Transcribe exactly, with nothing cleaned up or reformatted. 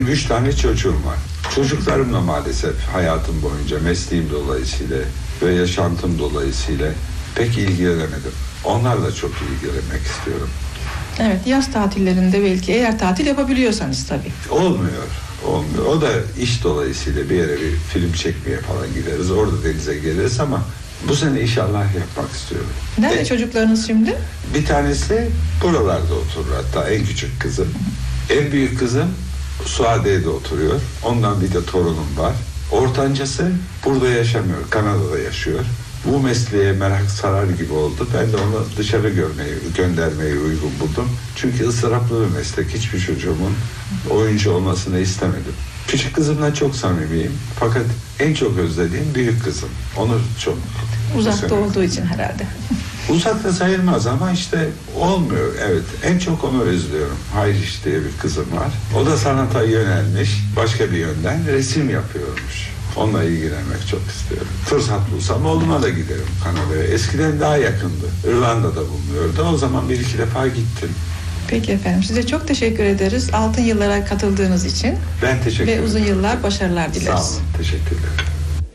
Üç tane çocuğum var. Çocuklarımla maalesef hayatım boyunca mesleğim dolayısıyla ve yaşantım dolayısıyla pek ilgilenemedim. Onlarla çok ilgilenmek istiyorum. Evet, yaz tatillerinde belki, eğer tatil yapabiliyorsanız tabii. Olmuyor, olmuyor. O da iş dolayısıyla bir yere bir film çekmeye falan gideriz. Orada denize geliriz ama bu sene inşallah yapmak istiyorum. Nerede e, çocuklarınız şimdi? Bir tanesi buralarda oturur, hatta en küçük kızım. En büyük kızım Suadiye'de oturuyor. Ondan bir de torunum var. Ortancası burada yaşamıyor, Kanada'da yaşıyor. Bu mesleğe merak sarar gibi oldu. Ben de onu dışarı görmeyi, göndermeyi uygun buldum. Çünkü ıstıraplı bir meslek. Hiçbir çocuğumun oyuncu olmasını istemedim. Küçük kızımla çok samimiyim. Fakat en çok özlediğim büyük kızım. Onu çok... Uzakta olduğu için herhalde. Uzakta sayılmaz ama işte olmuyor. Evet, en çok onu özlüyorum. Hayriş diye bir kızım var. O da sanata yönelmiş. Başka bir yönden resim yapıyormuş. Onunla ilgilenmek çok istiyorum. Fırsat bulsam oğluma da giderim Kanada'ya. Eskiden daha yakındı. İrlanda'da bulunuyordu. O zaman bir iki defa gittim. Peki efendim, size çok teşekkür ederiz. Altın yıllara katıldığınız için. Ben teşekkür ederim. Ve uzun yıllar başarılar dileriz. Sağ olun, teşekkürler.